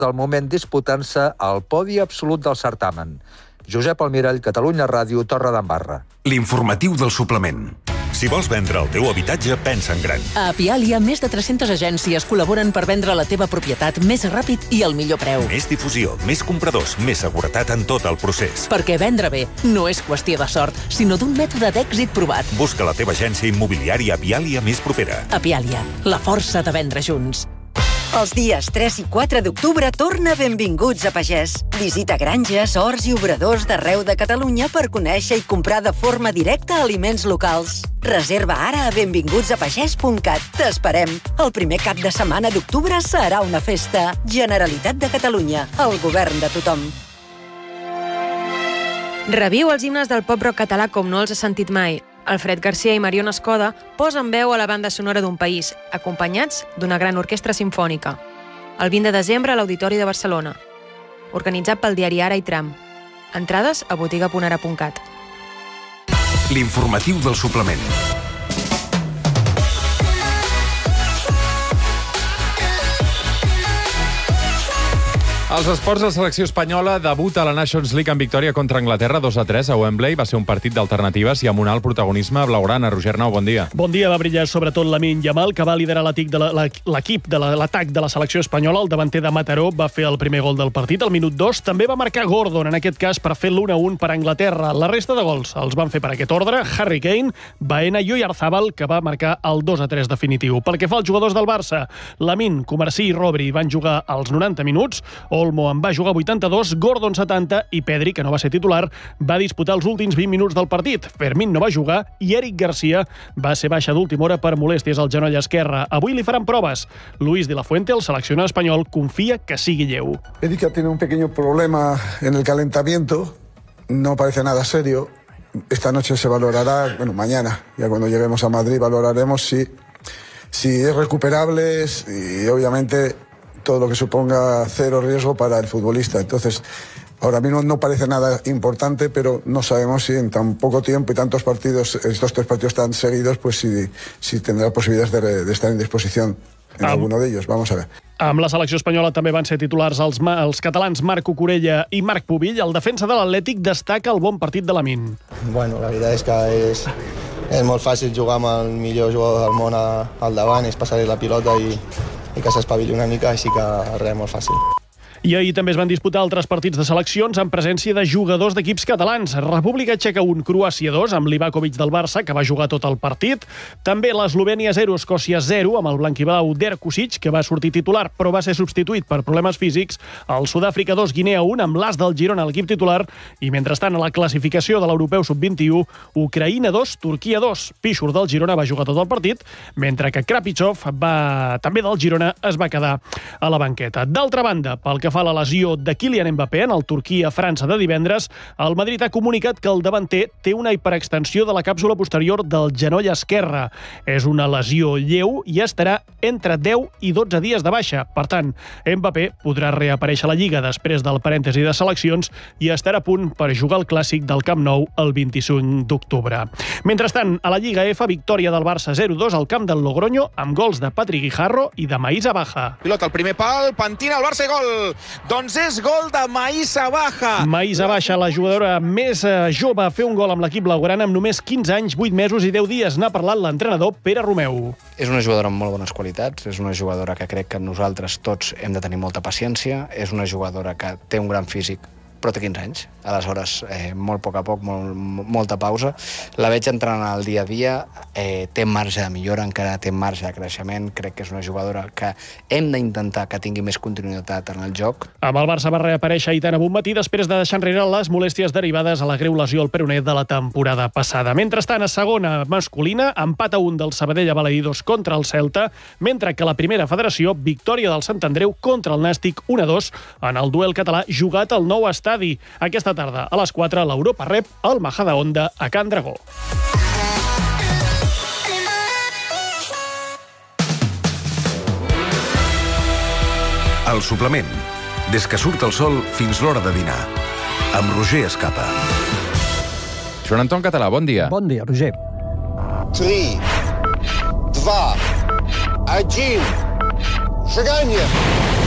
del moment disputant-se al podi absolut del certamen. Josep Almirall, Catalunya Ràdio, Torredembarra. L'informatiu del suplement. Si vols vendre el teu habitatge, pensa en gran. A Apialia, més de 300 agències col·laboren per vendre la teva propietat més ràpid i al millor preu. Més difusió, més compradors, més seguretat en tot el procés. Perquè vendre bé no és qüestió de sort, sinó d'un mètode d'èxit provat. Busca la teva agència immobiliària Apialia més propera. Apialia, la força de vendre junts. Els dies 3 i 4 d'octubre torna Benvinguts a Pagès. Visita granges, horts i obradors d'arreu de Catalunya per conèixer i comprar de forma directa aliments locals. Reserva ara a benvingutsapagès.cat. T'esperem. El primer cap de setmana d'octubre serà una festa. Generalitat de Catalunya, el govern de tothom. Reviu els himnes del pop rock català com no els has sentit mai. Alfred Garcia i Mariona Escoda posen veu a la banda sonora d'un país, acompanyats d'una gran orquestra simfònica. El 20 de desembre a l'Auditori de Barcelona. Organitzat pel diari Ara i Tram. Entrades a botiga.ara.cat. L'informatiu del suplement. Els esports de selecció espanyola debuta a la Nations League en victòria contra Anglaterra 2-3 a Wembley. Va ser un partit d'alternatives i amb un alt protagonisme blaugrana. Roger Nou, bon dia. Bon dia, va brillar sobretot Lamine Yamal, que va liderar l'equip de l'atac de la selecció espanyola. El davanter de Mataró va fer el primer gol del partit al minut 2. També va marcar Gordon, en aquest cas, per fer l'1-1 per Anglaterra. La resta de gols els van fer per aquest ordre Harry Kane, Baena i Oyarzabal, que va marcar el 2-3 definitiu. Pel que fa als jugadors del Barça, Lamine, Comarsí i Rodri van jugar als 90 minuts, Olmo en va jugar 82, Gordon 70 i Pedri, que no va ser titular, va disputar els últims 20 minuts del partit. Fermín no va jugar i Eric Garcia va ser baixa d'última hora per molèsties al genoll esquerre. Avui li faran proves. Luis de la Fuente, el seleccionador espanyol, confia que sigui lleu. Eric tiene un pequeño problema en el calentamiento, no parece nada serio. Esta noche se valorará, bueno, mañana, ya cuando lleguemos a Madrid, valoraremos si es recuperable y obviamente todo lo que suponga cero riesgo para el futbolista. Entonces, ahora mismo no parece nada importante, pero no sabemos si en tan poco tiempo y tantos partidos, estos 3 partidos tan seguidos, pues si tendrá posibilidades de estar en disposición en alguno de ellos. Vamos a ver. Amb la selecció espanyola també van ser titulars els catalans Marc Cucurella i Marc Pubill. El defensa de l'Atlètic destaca el bon partit de Lamine. Bueno, la veritat és que és molt fàcil jugar amb el millor jugador del món al davant, és passar-li la pilota i que s'espavili una mica, així que res, molt fàcil. I ahir també es van disputar altres partits de seleccions en presència de jugadors d'equips catalans. República Txeca 1, Croàcia 2, amb Livakovic del Barça, que va jugar tot el partit. També l'Eslovènia 0, Escòcia 0, amb el blanquiblau Derkusic, que va sortir titular, però va ser substituït per problemes físics. El Sud-àfrica 2, Guinea 1, amb l'as del Girona a l'equip titular. I mentrestant, a la classificació de l'Europeu Sub-21, Ucraïna 2, Turquia 2. Pichur del Girona va jugar tot el partit, mentre que Krapichov, també del Girona, es va quedar a la banqueta. D'altra banda, pel que fa a la lesió de Kylian Mbappé en el Turquia-França de divendres, el Madrid ha comunicat que el davanter té una hiperextensió de la càpsula posterior del genoll esquerre. És una lesió lleu i estarà entre 10 i 12 dies de baixa. Per tant, Mbappé podrà reaparèixer a la Lliga després del parèntesi de seleccions i estarà a punt per jugar el Clàssic del Camp Nou el 25 d'octubre. Mentrestant, a la Lliga F, victòria del Barça 0-2 al camp del Logroño amb gols de Patrick Guijarro i de Maïssa Baja. Pilota al primer pal, pentina el Barça i gol! Doncs és gol de Maïssa Baja. Maïssa Baja, la jugadora més jove a fer un gol amb l'equip blaugrana amb només 15 anys, 8 mesos i 10 dies. N'ha parlat l'entrenador Pere Romeu. És una jugadora amb molt bones qualitats, és una jugadora que crec que nosaltres tots hem de tenir molta paciència, és una jugadora que té un gran físic, però té 15 anys. Aleshores, molt a poc a poc, molta pausa. La veig entrant al dia a dia, té marge de millora, encara té marge de creixement. Crec que és una jugadora que hem d'intentar que tingui més continuïtat en el joc. Amb el Barça va reaparèixer Aitana Bonmatí després de deixar enrere les molèsties derivades a la greu lesió al peroné de la temporada passada. Mentrestant, a segona masculina, empat a 1 del Sabadell a Balaïdos contra el Celta, mentre que la primera federació, victòria del Sant Andreu contra el Nàstic 1-2 en el duel català jugat al nou estadi. Aquesta tarda, a les 4, l'Europa rep el Majadahonda a Can Dragó. El suplement. Des que surt el sol fins l'hora de dinar. Amb Roger Escapa. Joan Anton Català, bon dia. Bon dia, Roger. 3, 2, 1, seganya!